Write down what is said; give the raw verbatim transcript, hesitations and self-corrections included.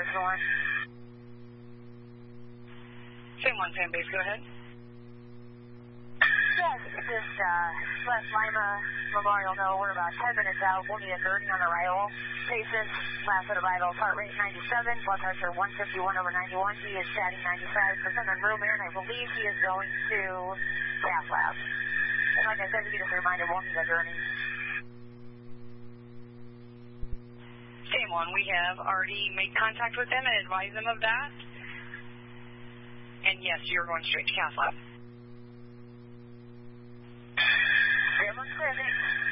Horizon one. Same one, Sam Base, go ahead. Yes, just uh, West Lima Memorial. No, we're about ten minutes out. We'll need a gurney on arrival. Patient, last set of vitals, heart rate ninety-seven, blood pressure one fifty-one over ninety-one. He is chatting ninety-five percent on room air, and I believe he is going to cath lab. And like I said, he just reminded, we'll need a gurney. Same one, we have already made contact with them and advised them of that. And yes, you're going straight to cath lab. Everyone's clear, thanks.